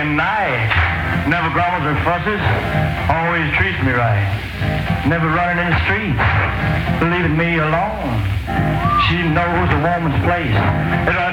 and nice. Never grumbles or fusses. Always treats me right. Never running in the streets. Leaving me alone. She knows a woman's place. If I